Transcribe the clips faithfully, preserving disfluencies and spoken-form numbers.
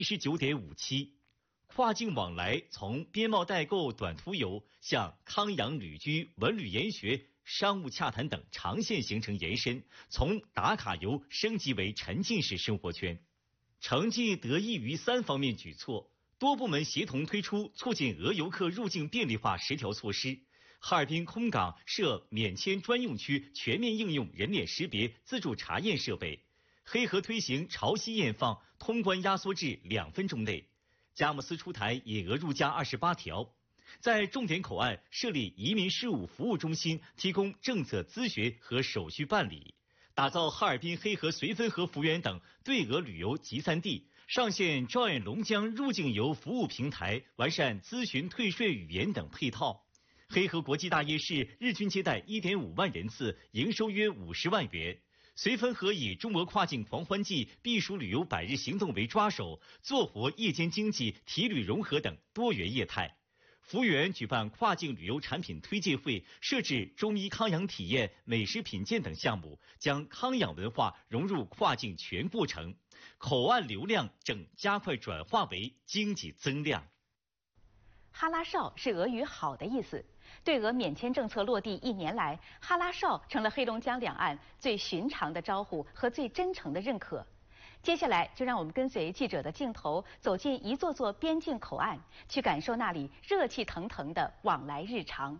七十九点五七，跨境往来从边贸代购、短途游向康养旅居、文旅研学、商务洽谈等长线行程延伸，从打卡游升级为沉浸式生活圈。成绩得益于三方面举措，多部门协同推出促进俄游客入境便利化十条措施。哈尔滨空港设免签专用区，全面应用人脸识别自助查验设备。黑河推行潮汐验放，通关压缩至两分钟内。佳木斯出台引俄入加二十八条，在重点口岸设立移民事务服务中心，提供政策咨询和手续办理。打造哈尔滨、黑河、绥芬河、福源等对俄旅游集散地，上线 Join 龙江入境游服务平台，完善咨询、退税、语言等配套。黑河国际大夜市日均接待 一点五万人次，营收约五十万元。绥芬河以中俄跨境狂欢季避暑旅游百日行动为抓手，做活夜间经济、体旅融合等多元业态。福源举办跨境旅游产品推介会，设置中医康养体验、美食品鉴等项目，将康养文化融入跨境全过程。口岸流量正加快转化为经济增量。 哈拉少是俄语好的意思。对俄免签政策落地一年来，哈拉少成了黑龙江两岸最寻常的招呼和最真诚的认可。接下来就让我们跟随记者的镜头，走进一座座边境口岸，去感受那里热气腾腾的往来日常。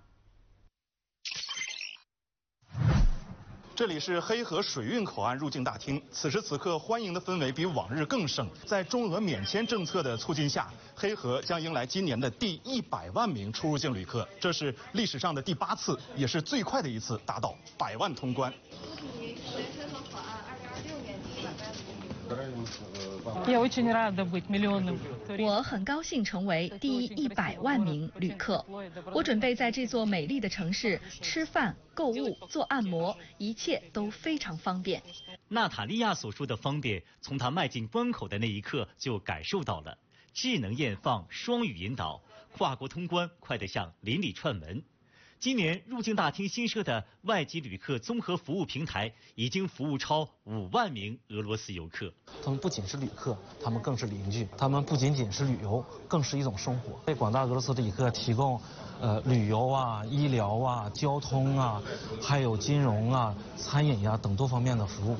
这里是黑河水运口岸入境大厅，此时此刻欢迎的氛围比往日更盛。在中俄免签政策的促进下，黑河将迎来今年的第一百万名出入境旅客，这是历史上的第八次，也是最快的一次达到百万通关。 我很高兴成为第一百万名旅客。我准备在这座美丽的城市吃饭、购物、做按摩，一切都非常方便。 娜塔莉亚所说的方便，从她迈进关口的那一刻就感受到了。智能验放、双语引导，跨国通关快得像邻里串门。今年入境大厅新设的外籍旅客综合服务平台已经服务超五万名俄罗斯游客。 他们不仅是旅客，他们更是邻居，他们不仅仅是旅游，更是一种生活，为广大俄罗斯旅客提供呃旅游啊、医疗啊、交通啊，还有金融啊、餐饮呀、啊、等多方面的服务。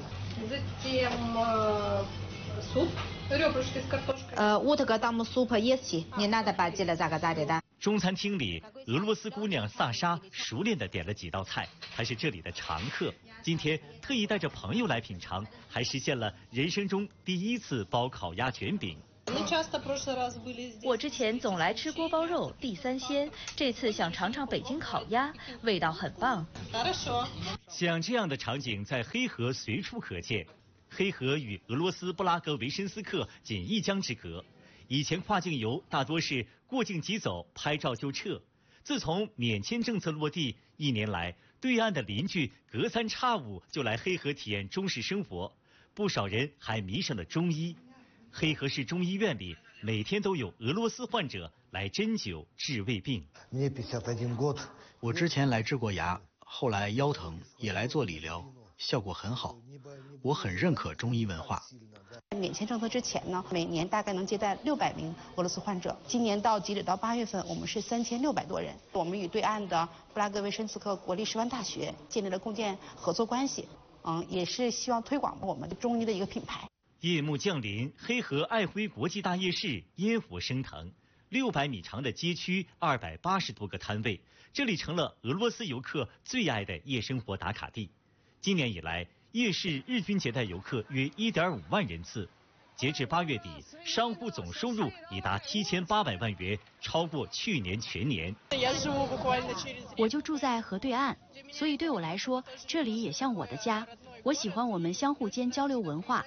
呃，утка там суп есть, не надо бачила загадали да。 中餐厅里，俄罗斯姑娘萨莎熟练地点了几道菜，她是这里的常客。今天特意带着朋友来品尝，还实现了人生中第一次包烤鸭卷饼。 我之前总来吃锅包肉、地三鲜，这次想尝尝北京烤鸭，味道很棒。 像这样的场景在黑河随处可见。黑河与俄罗斯布拉格维申斯克仅一江之隔，以前跨境游大多是过境即走，拍照就撤。自从免签政策落地一年来，对岸的邻居隔三差五就来黑河体验中式生活，不少人还迷上了中医。黑河市中医院里每天都有俄罗斯患者来针灸治胃病。 我之前来治过牙，后来腰疼也来做理疗，效果很好。我很认可中医文化。 免签政策之前呢，每年大概能接待六百名俄罗斯患者。今年到截止到八月份，我们是三千六百多人。我们与对岸的布拉格维申斯克国立师范大学建立了共建合作关系，嗯，也是希望推广我们中医的一个品牌。 夜幕降临，黑河爱辉国际大夜市烟火升腾，六百米长的街区，二百八十多个摊位，这里成了俄罗斯游客最爱的夜生活打卡地。今年以来，夜市日均接待游客约 一点五万人次，截至八月底，商户总收入已达七千八百万元，超过去年全年。 我就住在河对岸，所以对我来说，这里也像我的家。我喜欢我们相互间交流文化。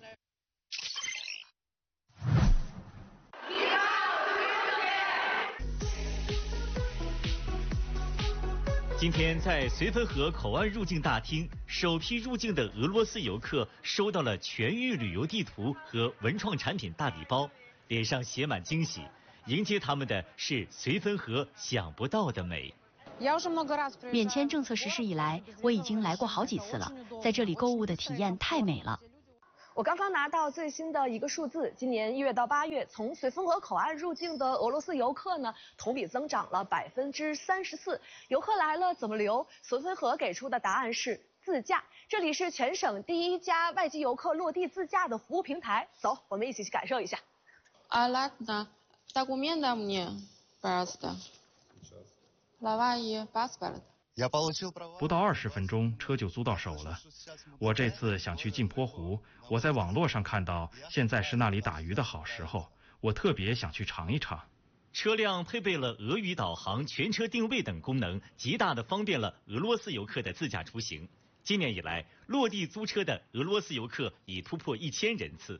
今天在绥芬河口岸入境大厅，首批入境的俄罗斯游客收到了全域旅游地图和文创产品大礼包，脸上写满惊喜。迎接他们的是绥芬河想不到的美。 免签政策实施以来，我已经来过好几次了，在这里购物的体验太美了。 我刚刚拿到最新的一个数字，今年一月到八月，从绥芬河口岸入境的俄罗斯游客呢，同比增长了百分之三十四。游客来了怎么留？绥芬河给出的答案是自驾。这里是全省第一家外籍游客落地自驾的服务平台，走，我们一起去感受一下。 А ладно, документы мне, пожалуйста. Лавай паспорт. 不到二十分钟，车就租到手了。我这次想去镜泊湖，我在网络上看到现在是那里打鱼的好时候，我特别想去尝一尝。 车辆配备了俄语导航、全车定位等功能，极大的方便了俄罗斯游客的自驾出行。今年以来，落地租车的俄罗斯游客已突破一千人次。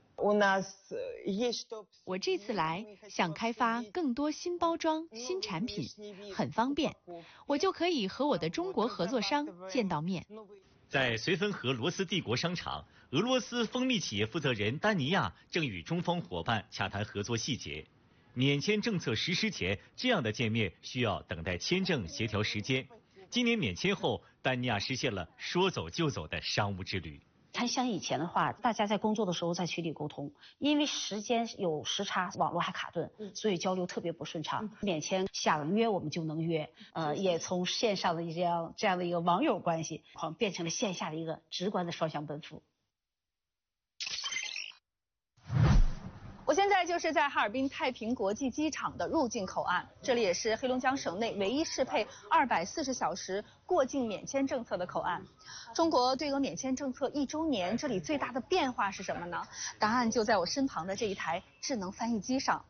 我这次来想开发更多新包装、新产品，很方便，我就可以和我的中国合作商见到面。 在绥芬河罗斯帝国商场，俄罗斯蜂蜜企业负责人丹尼亚正与中方伙伴洽谈合作细节。免签政策实施前，这样的见面需要等待签证协调时间。今年免签后，丹尼亚实现了说走就走的商务之旅。 它像以前的话，大家在工作的时候在群里沟通，因为时间有时差，网络还卡顿，所以交流特别不顺畅。免签想约我们就能约，呃，也从线上的这样这样的一个网友关系，好像变成了线下的一个直观的双向奔赴。 我现在就是在哈尔滨太平国际机场的入境口岸，这里也是黑龙江省内唯一适配二百四十小时过境免签政策的口岸。中国对俄免签政策一周年，这里最大的变化是什么呢？答案就在我身旁的这一台智能翻译机上。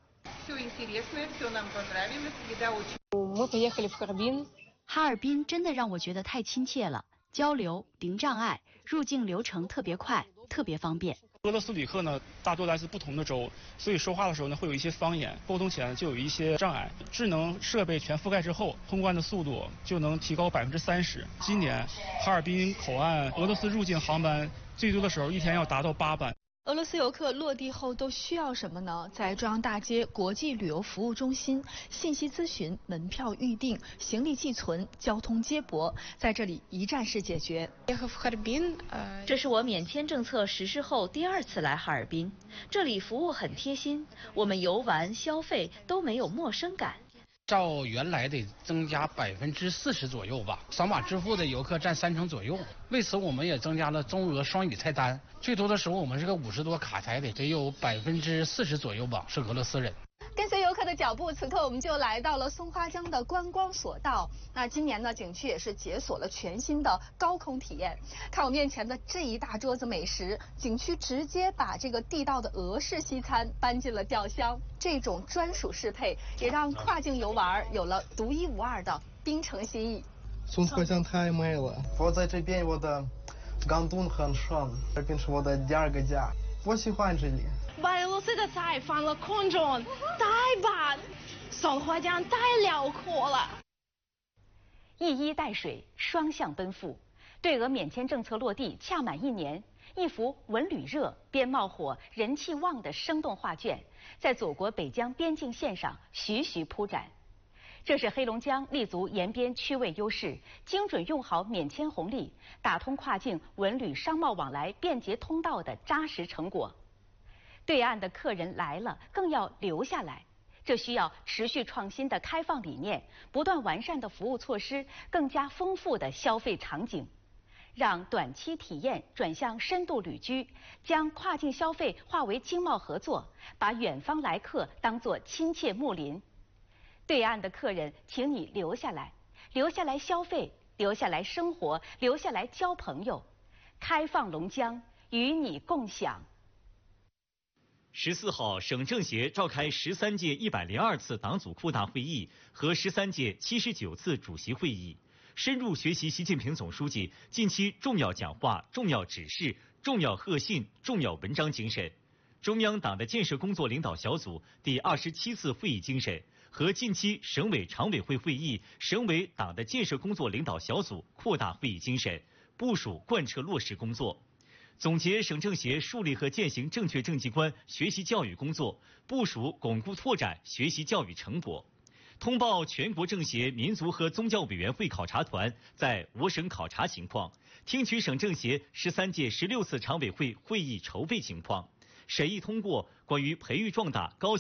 哈尔滨真的让我觉得太亲切了，交流零障碍，入境流程特别快，特别方便。 俄罗斯旅客呢，大多来自不同的州，所以说话的时候呢，会有一些方言，沟通起来就有一些障碍。智能设备全覆盖之后，通关的速度就能提高百分之三十。今年哈尔滨口岸俄罗斯入境航班最多的时候，一天要达到八班。 俄罗斯游客落地后都需要什么呢？在中央大街国际旅游服务中心，信息咨询、门票预订、行李寄存、交通接驳，在这里一站式解决。 这是我免签政策实施后第二次来哈尔滨，这里服务很贴心，我们游玩消费都没有陌生感。 照原来得增加百分之四十左右吧，扫码支付的游客占三成左右。为此，我们也增加了中俄双语菜单。最多的时候，我们这个五十多卡台得得有百分之四十左右吧，是俄罗斯人。 跟随游客的脚步，此刻我们就来到了松花江的观光索道。那今年呢，景区也是解锁了全新的高空体验。看我面前的这一大桌子美食，景区直接把这个地道的俄式西餐搬进了吊箱。这种专属适配，也让跨境游玩有了独一无二的槟城新意。 松花江太美了，我在这边我的感动很深，这边是我的第二个家，我喜欢这里。 白俄罗斯的菜放了空中，太棒！松花江太辽阔了。 一衣带水，双向奔赴。对俄免签政策落地恰满一年，一幅文旅热、边贸火、人气旺的生动画卷，在祖国北疆边境线上徐徐铺展。这是黑龙江立足沿边区位优势，精准用好免签红利，打通跨境文旅商贸往来便捷通道的扎实成果。对岸的客人来了，更要留下来，这需要持续创新的开放理念，不断完善的服务措施，更加丰富的消费场景，让短期体验转向深度旅居，将跨境消费化为经贸合作，把远方来客当作亲切睦邻。对岸的客人，请你留下来，留下来消费，留下来生活，留下来交朋友，开放龙江，与你共享。 十四号，省政协召开十三届一百零二次党组扩大会议和十三届七十九次主席会议，深入学习习近平总书记近期重要讲话、重要指示、重要贺信、重要文章精神，中央党的建设工作领导小组第二十七次会议精神和近期省委常委会会议、省委党的建设工作领导小组扩大会议精神，部署贯彻落实工作。总结省政协树立和践行正确政绩观学习教育工作，部署巩固拓展学习教育成果。通报全国政协民族和宗教委员会考察团在我省考察情况， 听取省政协十三届十六次常委会会议筹备情况，审议通过关于培育壮大高